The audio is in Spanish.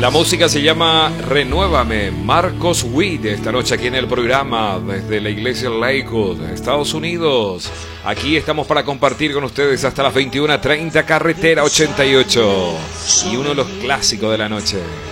La música se llama Renuévame, Marcos Witt, esta noche aquí en el programa desde la iglesia Lakewood, Estados Unidos. Aquí estamos para compartir con ustedes hasta las 21:30, carretera 88 y uno de los clásicos de la noche.